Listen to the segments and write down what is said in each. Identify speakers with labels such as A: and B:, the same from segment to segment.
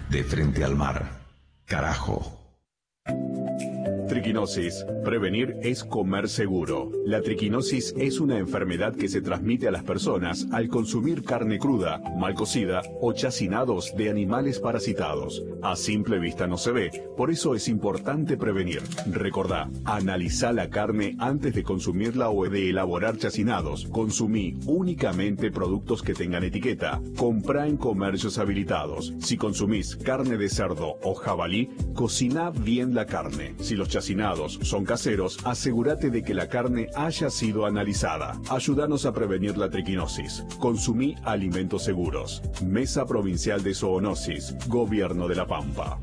A: de frente al mar. Carajo.
B: Triquinosis. Prevenir es comer seguro. La triquinosis es una enfermedad que se transmite a las personas al consumir carne cruda, mal cocida o chacinados de animales parasitados. A simple vista no se ve, por eso es importante prevenir. Recordá, analizá la carne antes de consumirla o de elaborar chacinados. Consumí únicamente productos que tengan etiqueta. Comprá en comercios habilitados. Si consumís carne de cerdo o jabalí, cociná bien la carne. Si los chacinados son caseros, asegúrate de que la carne haya sido analizada. Ayúdanos a prevenir la triquinosis. Consumí alimentos seguros. Mesa Provincial de Zoonosis. Gobierno de La Pampa.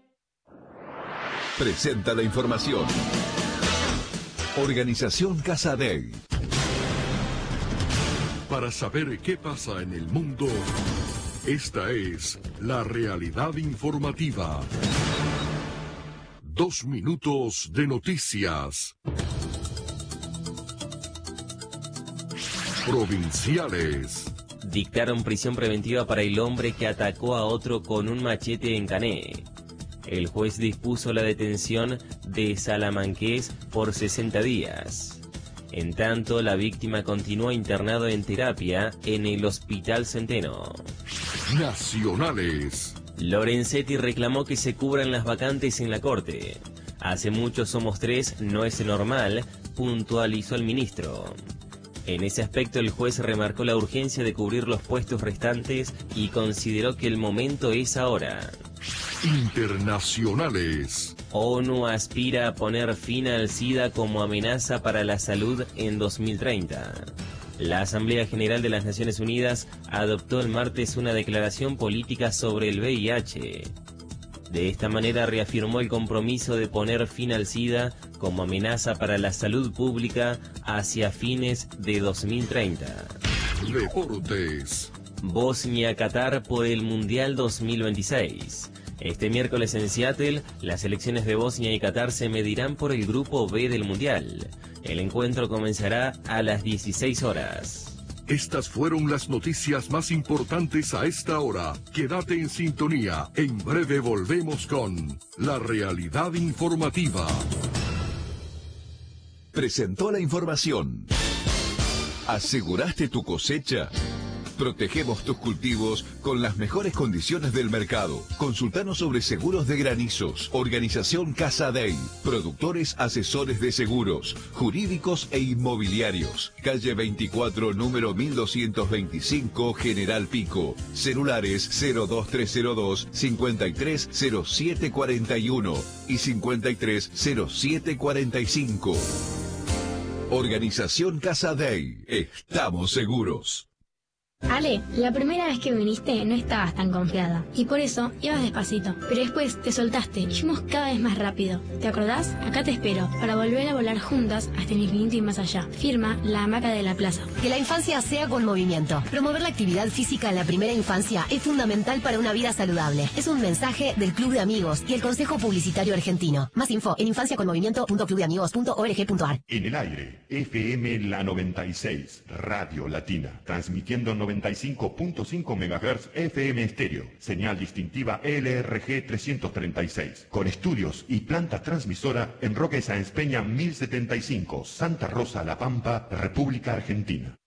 A: Presenta la información. Organización Casa Dei.
C: Para saber qué pasa en el mundo, esta es la realidad informativa. 2 minutos de noticias. Provinciales.
D: Dictaron prisión preventiva para el hombre que atacó a otro con un machete en Cané. El juez dispuso la detención de Salamanqués por 60 días. En tanto, la víctima continúa internado en terapia en el Hospital Centeno.
C: Nacionales.
D: Lorenzetti reclamó que se cubran las vacantes en la Corte. Hace mucho somos 3, no es normal, puntualizó el ministro. En ese aspecto el juez remarcó la urgencia de cubrir los puestos restantes y consideró que el momento es ahora.
C: Internacionales.
D: ONU aspira a poner fin al SIDA como amenaza para la salud en 2030. La Asamblea General de las Naciones Unidas adoptó el martes una declaración política sobre el VIH. De esta manera reafirmó el compromiso de poner fin al SIDA como amenaza para la salud pública hacia fines de 2030.
C: Deportes.
D: Bosnia-Qatar por el Mundial 2026. Este miércoles en Seattle, las selecciones de Bosnia y Qatar se medirán por el grupo B del Mundial. El encuentro comenzará a las 16 horas.
C: Estas fueron las noticias más importantes a esta hora. Quédate en sintonía. En breve volvemos con la realidad informativa.
A: Presentó la información. ¿Aseguraste tu cosecha? Protegemos tus cultivos con las mejores condiciones del mercado. Consultanos sobre seguros de granizos. Organización Casa Dei. Productores asesores de seguros, jurídicos e inmobiliarios. Calle 24, número 1225, General Pico. Celulares 02302 530741 y 530745. Organización Casa Dei. Estamos seguros.
E: Ale, la primera vez que viniste no estabas tan confiada y por eso ibas despacito, pero después te soltaste y fuimos cada vez más rápido. ¿Te acordás? Acá te espero para volver a volar juntas hasta el infinito y más allá. Firma La Hamaca de la Plaza.
F: Que la infancia sea con movimiento. Promover la actividad física en la primera infancia es fundamental para una vida saludable. Es un mensaje del Club de Amigos y el Consejo Publicitario Argentino. Más info en infanciaconmovimiento.clubdeamigos.org.ar.
G: En el aire, FM La 96, Radio Latina, transmitiendo 95.5 MHz FM estéreo, señal distintiva LRG 336, con estudios y planta transmisora en Roque Sáenz Peña 1075, Santa Rosa, La Pampa, República Argentina.